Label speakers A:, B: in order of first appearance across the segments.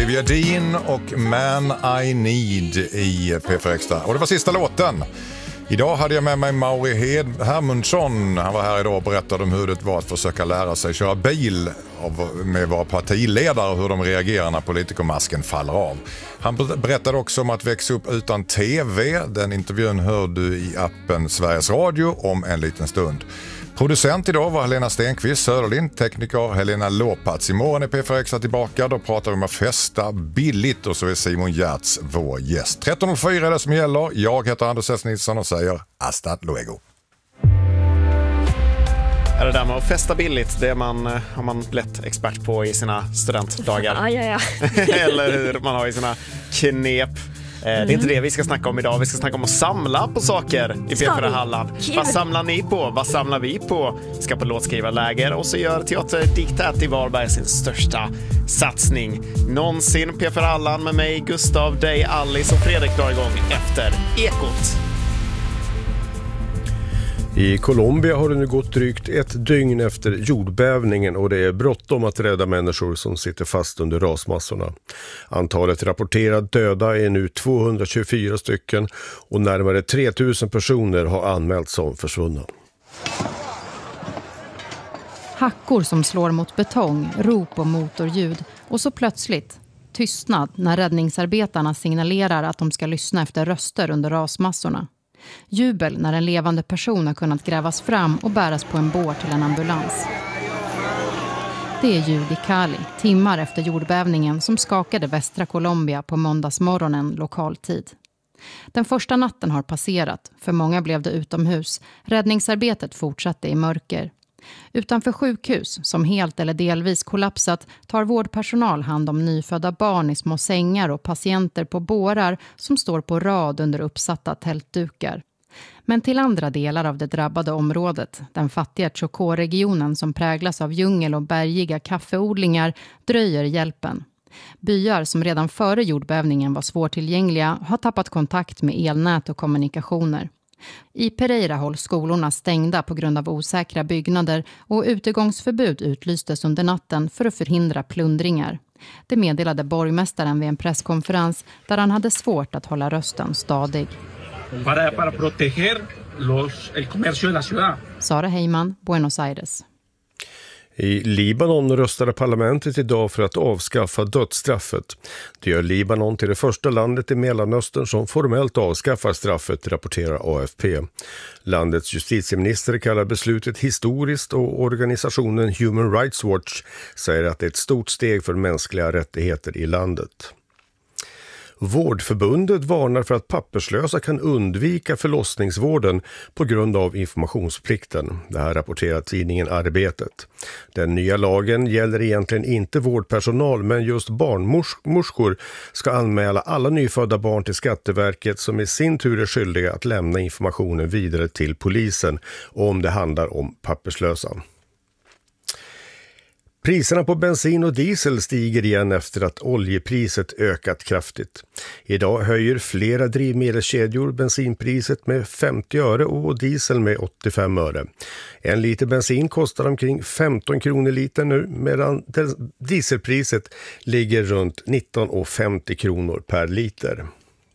A: Olivia Dean och Man I Need i P4 Extra. Och det var sista låten. Idag hade jag med mig Mauri Hermundsson. Han var här idag och berättade om hur det var att försöka lära sig köra bil med våra partiledare och hur de reagerar när politikermasken faller av. Han berättade också om att växa upp utan tv. Den intervjun hör du i appen Sveriges Radio om en liten stund. Producent idag var Helena Stenqvist, Söderlind, tekniker Helena Lopats. Imorgon är P4 Extra tillbaka, då pratar vi om att festa billigt och så är Simon Gärtz vår gäst. 13.04 är det som gäller. Jag heter Anders S. Nilsson och säger hasta luego.
B: Är det där med att festa billigt, det har man blivit expert på i sina studentdagar.
C: Ja.
B: Eller hur man har i sina knep. Det är inte det vi ska snacka om idag. Vi ska snacka om att samla på saker i P4 Halland. Vad samlar ni på? Vad samlar vi på? Ska på låtskrivarläger och så gör Teater Diktat i Varberg sin största satsning någonsin. P4 Halland med mig, Gustav, dig, Alice och Fredrik drar igång efter Ekot.
D: I Colombia har det nu gått drygt ett dygn efter jordbävningen och det är bråttom att rädda människor som sitter fast under rasmassorna. Antalet rapporterade döda är nu 224 stycken och närmare 3000 personer har anmälts som försvunna.
E: Hackor som slår mot betong, rop och motorljud och så plötsligt tystnad när räddningsarbetarna signalerar att de ska lyssna efter röster under rasmassorna. Jubel när en levande person har kunnat grävas fram och bäras på en bår till en ambulans. Det är ljud i Cali, timmar efter jordbävningen som skakade västra Colombia på måndagsmorgonen lokal tid. Den första natten har passerat, för många blev det utomhus. Räddningsarbetet fortsatte i mörker. Utanför sjukhus, som helt eller delvis kollapsat, tar vårdpersonal hand om nyfödda barn i små sängar och patienter på bårar som står på rad under uppsatta tältdukar. Men till andra delar av det drabbade området, den fattiga Chocó-regionen som präglas av djungel och bergiga kaffeodlingar, dröjer hjälpen. Byar som redan före jordbävningen var svårtillgängliga har tappat kontakt med elnät och kommunikationer. I Pereira hålls skolorna stängda på grund av osäkra byggnader och utegångsförbud utlystes under natten för att förhindra plundringar. Det meddelade borgmästaren vid en presskonferens där han hade svårt att hålla rösten stadig.
F: Para proteger el comercio de la ciudad.
E: Sara Heyman, Buenos Aires.
D: I Libanon röstade parlamentet idag för att avskaffa dödsstraffet. Det gör Libanon till det första landet i Mellanöstern som formellt avskaffar straffet, rapporterar AFP. Landets justitieminister kallar beslutet historiskt och organisationen Human Rights Watch säger att det är ett stort steg för mänskliga rättigheter i landet. Vårdförbundet varnar för att papperslösa kan undvika förlossningsvården på grund av informationsplikten. Det här rapporterar tidningen Arbetet. Den nya lagen gäller egentligen inte vårdpersonal, men just barnmorskor ska anmäla alla nyfödda barn till Skatteverket som i sin tur är skyldiga att lämna informationen vidare till polisen om det handlar om papperslösa. Priserna på bensin och diesel stiger igen efter att oljepriset ökat kraftigt. Idag höjer flera drivmedelskedjor bensinpriset med 50 öre och diesel med 85 öre. En liter bensin kostar omkring 15 kronor liter nu, medan dieselpriset ligger runt 19,50 kronor per liter.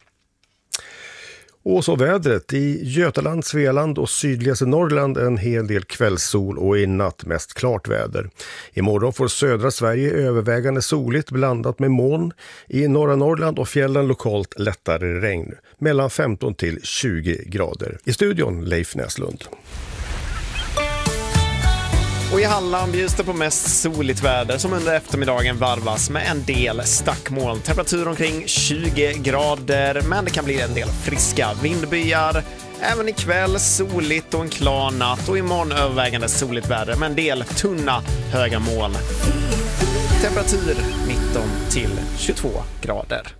D: Och så vädret. I Götaland, Svealand och sydligaste Norrland en hel del kvällssol och i natt mest klart väder. Imorgon får södra Sverige övervägande soligt blandat med moln. I norra Norrland och fjällen lokalt lättare regn. Mellan 15 till 20 grader. I studion Leif Näslund.
B: Och i Halland bjuds det på mest soligt väder som under eftermiddagen varvas med en del stackmoln. Temperatur omkring 20 grader, men det kan bli en del friska vindbyar. Även ikväll soligt och en klar natt och imorgon övervägande soligt väder med en del tunna höga moln. Temperatur 19 till 22 grader.